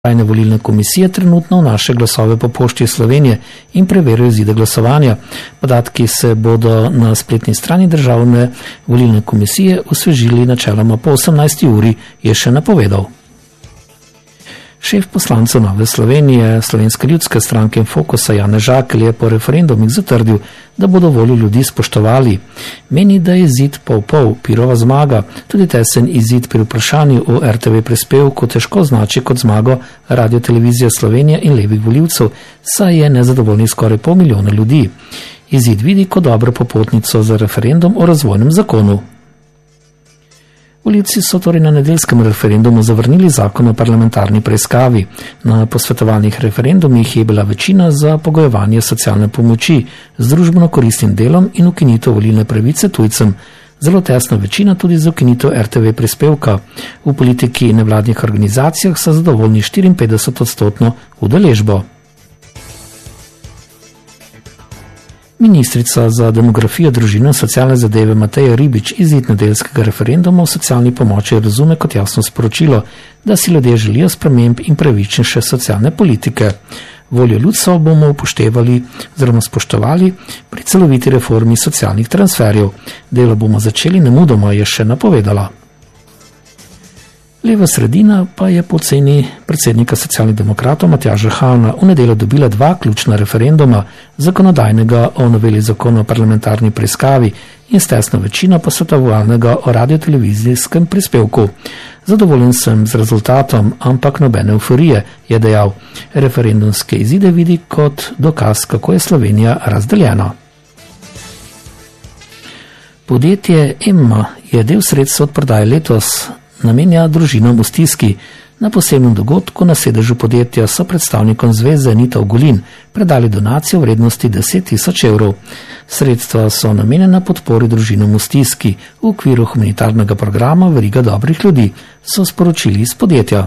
Zakonodajne volilne komisije trenutno vnašajo glasove po pošti Slovenije in preverijo izide glasovanja. Podatki se bodo na spletni strani Državne volilne komisije osvežili načeloma po 18. uri, je še napovedal. Šef poslancev Nove Slovenije, Slovenske ljudske stranke in Fokusa Janez Žakelj je po referendumih zatrdil, da bodo voljo ljudi spoštovali. Meni, da je izid pol-pol, Pirova zmaga, tudi tesen izid pri vprašanju o RTV prispevku težko označi kot zmago Radiotelevizije Slovenije in levih volivcev, saj je nezadovoljnih skoraj 500 000 ljudi. Izid vidi kot dobro popotnico za referendum o razvojnem zakonu. Volivci so torej na nedeljskem referendumu zavrnili zakon o parlamentarni preiskavi. Na posvetovalnih referendumih je bila večina za pogojevanje socialne pomoči z družbeno koristnim delom in ukinitev volilne pravice tujcem. Zelo tesna večina tudi za ukinitev RTV prispevka. V politiki in nevladnih organizacijah so zadovoljni 54% udeležbo. Ministrica za demografijo, družino in socialne zadeve Mateja Ribič izid nedeljskega referenduma o socialni pomoči razume kot jasno sporočilo, da si ljudje želijo sprememb in pravičnejše socialne politike. Voljo ljudstva bomo upoštevali oziroma spoštovali pri celoviti reformi socialnih transferjev. Delo bomo začeli nemudoma, je še napovedala. Leva sredina pa je po oceni predsednika socialnih demokratov Matjaža Hana v nedeljo dobila 2 ključna referenduma, zakonodajnega o noveli zakona o parlamentarni preiskavi in s tesno večino posvetovalnega o radiotelevizijskem prispevku. Zadovoljen sem z rezultatom, ampak nobene euforije, je dejal. Referendumske izide vidi kot dokaz, kako je Slovenija razdeljena. Podjetje Emma je del sredstva od prodaje letos namenja družinam v stiski. Na posebnem dogodku na sedežu podjetja so predstavnikom zveze Anita Ogulin predali donacijo v vrednosti 10 000 evrov. Sredstva so namenjena podpori družinam v stiski v okviru humanitarnega programa Veriga dobrih ljudi, so sporočili iz podjetja.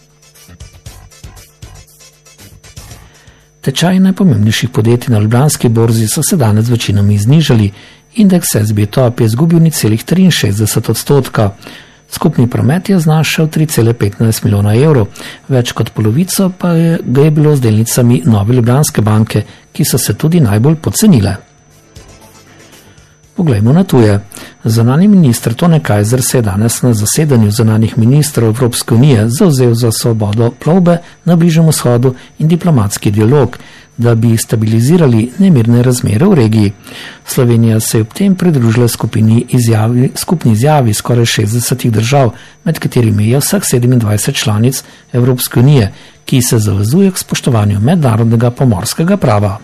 Tečaji najpomembnejših podjetij na Ljubljanski borzi so se danes večinoma znižali. Indeks SB Top je izgubil 0,63%. Skupni promet je znašal 3,15 milijona evrov, več kot polovico pa ga je bilo z delnicami Nove Ljubljanske banke, ki so se tudi najbolj pocenile. Poglejmo na tuje. Zunanji minister Tone Kajzer se je danes na zasedanju zunanjih ministrov Evropske unije zavzel za svobodo plovbe na Bližnjem vzhodu in diplomatski dialog, da bi stabilizirali nemirne razmere v regiji. Slovenija se je ob tem pridružila skupni izjavi skoraj 60 držav, med katerimi je vseh 27 članic Evropske unije, ki se zavezuje k spoštovanju mednarodnega pomorskega prava.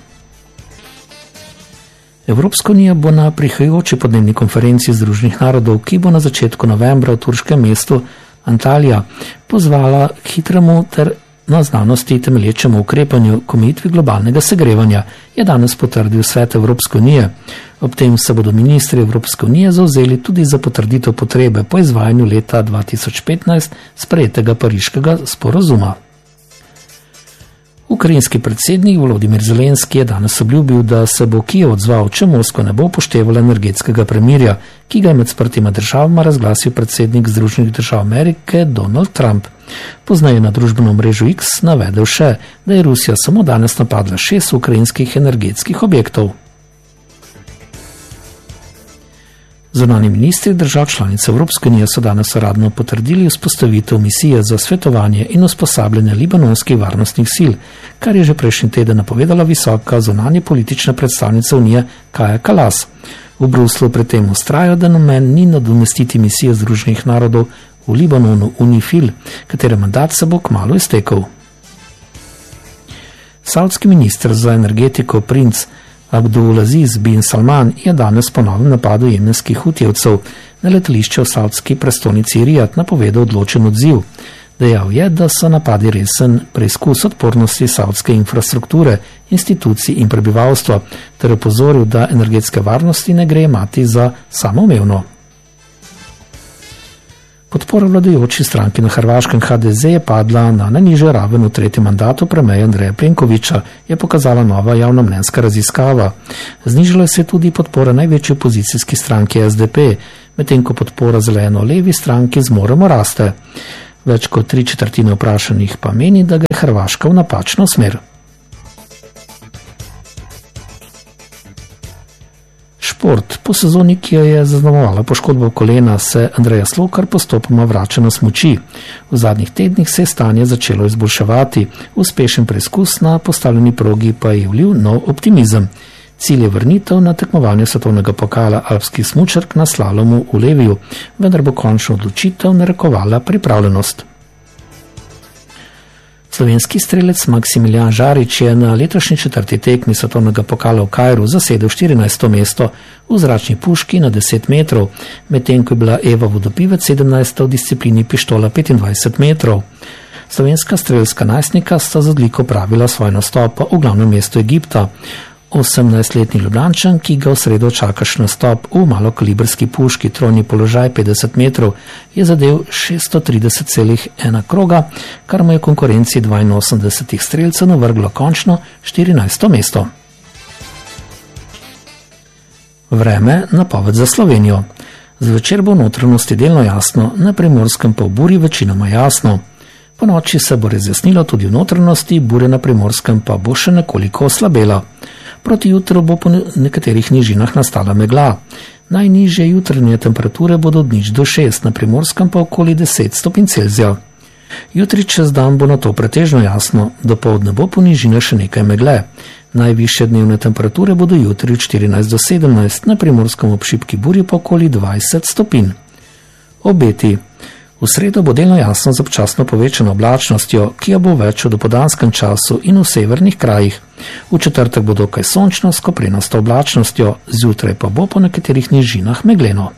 Evropska unija bo na prihajajoči podnebni konferenci Združenih narodov, ki bo na začetku novembra v turškem mestu Antalija, pozvala k hitremu ter na znanosti temelječemu ukrepanju k omejitvi globalnega segrevanja, je danes potrdil Svet Evropske unije. Ob tem se bodo ministri Evropske unije zavzeli tudi za potrditev potrebe po izvajanju leta 2015 sprejetega pariškega sporazuma. Ukrajinski predsednik Volodimir Zelenski je danes obljubil, da se bo Kijev odzval, če Moskva ne bo upoštevala energetskega premirja, ki ga je med sprtima državama razglasil predsednik Združenih držav Amerike Donald Trump. Pozneje na družbenem mrežu X navedel še, da je Rusija samo danes napadla 6 ukrajinskih energetskih objektov. Zunanji ministri držav članic Evropske unije so danes uradno potrdili vzpostavitev misije za svetovanje in usposabljanje libanonskih varnostnih sil, kar je že prejšnji teden napovedala visoka zunanje politična predstavnica Unije Kaja Kalas. V Bruslu pri tem vztrajajo, da namen ni nadomestiti misije Združenih narodov v Libanonu UNIFIL, katere mandat se bo kmalu iztekel. Savdski minister za energetiko princ Abdulaziz bin Salman je danes po novem napadu jemenskih hutijevcev na letališče v savdski prestolnici Rijad napovedal odločen odziv. Dejal je, da so napadi resen preizkus odpornosti savdske infrastrukture, institucij in prebivalstva, ter opozoril, da energetske varnosti ne gre jemati za samoumevno. Podpora vladajoči stranki na Hrvaškem HDZ je padla na najnižjo raven v 3. mandatu premierja Andreja Plenkovića, je pokazala nova javnomnenjska raziskava. Znižala se je tudi podpora največji opozicijski stranki SDP, medtem ko podpora zeleno-levi stranki Zmoremo raste. Več kot 3/4 vprašanih pa meni, da gre Hrvaška v napačno smer. Šport. Po sezoni, ki jo je zaznamovala poškodba kolena, se Andreja Slokar postopoma vrača na smuči. V zadnjih tednih se je stanje začelo izboljševati. Uspešen preizkus na postavljeni progi pa je vlil nov optimizem. Cilj je vrnitev na tekmovanje svetovnega pokala alpskih smučark na slalomu v Leviju, vendar bo končno odločitev narekovala pripravljenost. Slovenski strelec Maksimilijan Žarič je na letošnji 4. tekmi svetovnega pokala v Kairu zasedel 14. mesto v zračni puški na 10 metrov, medtem ko je bila Eva Vodopivec 17. v disciplini pištola 25 metrov. Slovenska strelska najstnika sta z odliko pravila svoj nastop v glavnem mestu Egipta. 18-letni Ljubljančan, ki ga v sredo čakaš nastop v malokalibrski puški trojni položaj 50 metrov, je zadev 630,1 kroga, kar mu je konkurenci 82 strelcev navrglo končno 14. mesto. Vreme, napoved za Slovenijo. Zvečer bo v notranjosti delno jasno, na Primorskem pa v burji večinoma jasno. Po noči se bo razjasnilo tudi v notranjosti, burja na Primorskem pa bo še nekoliko oslabela. Proti jutru bo po nekaterih nižinah nastala megla. Najnižje jutranje temperature bodo od 0 do 6, na Primorskem pa okoli 10 stopinj Celzija. Jutri čez dan bo na to pretežno jasno, dopoldne bo po nižinah še nekaj megle. Najvišje dnevne temperature bodo jutri od 14 do 17, na Primorskem ob šibki burji pa okoli 20 stopinj. Obeti. V sredo bo delno jasno z občasno povečano oblačnostjo, ki jo bo več v dopoldanskem času in v severnih krajih. V četrtek bo dokaj sončno s koprenasto oblačnostjo, zjutraj pa bo po nekaterih nižinah megleno.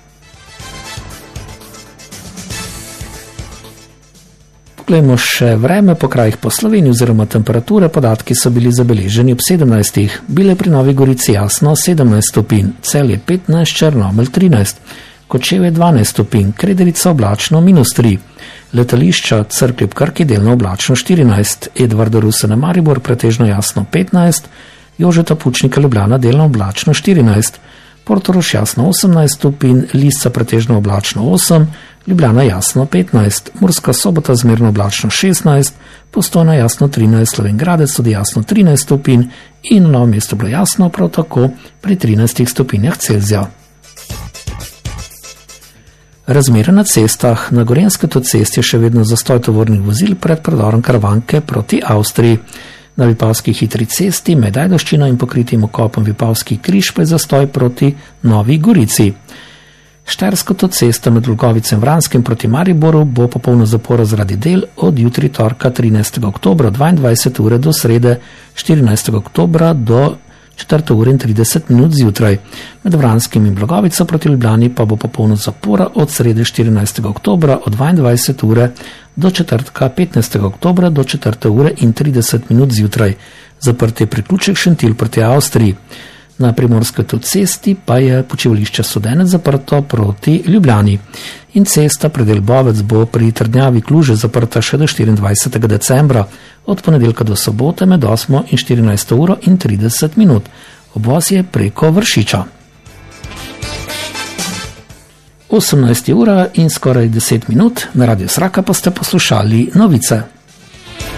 Poglejmo še vreme po krajih po Sloveniji oziroma temperature. Podatki so bili zabeleženi ob 17. Bile pri Novi Gorici jasno 17 stopinj, Celje 15, Črnomelj 13. Kočevje 12 stopinj, Krederica oblačno -3, letališča Cerklje ob Krki delno oblačno 14, Edvarda Rusena Maribor pretežno jasno 15, Jožeta Pučnika Ljubljana delno oblačno 14, Portorož jasno 18 stopinj, Lisca pretežno oblačno 8, Ljubljana jasno 15, Murska Sobota zmerno oblačno 16, Postojna jasno 13, Slovenj Gradec tudi jasno 13 stopinj in v Novem mestu bilo jasno prav tako pri 13 stopinjah Celzija. Razmere na cestah. Na Gorenjski avtocesti je še vedno zastoj tovornih vozil pred predorom Karavanke proti Avstriji. Na Vipavski hitri cesti med Ajdovščino in pokritim okopom Vipavski križ pa je zastoj proti Novi Gorici. Štajerska avtocesta med Lugovicem in Vranskem proti Mariboru bo popolna zapora zaradi del od jutri torka 13. oktobra 22 ure do srede 14. oktobra do 4 ure in 30 minut zjutraj. Med Vranskim in Blagovico proti Ljubljani pa bo popolna zapora od srede 14. oktobra od 22 ure do četrtka 15. oktobra do 4 ure in 30 minut zjutraj. Zaprt je priključek Šentilj proti Avstriji. Na Primorski avtocesti pa je počivališče Studenec zaprto proti Ljubljani. In cesta predel Bovec bo pri trdnjavi Kluže zaprta še do 24. decembra, od ponedeljka do sobote med 8 in 14 uro in 30 minut. Obvoz je preko Vršiča. 18 ura in skoraj 10 minut, na Radio Sraka pa ste poslušali novice.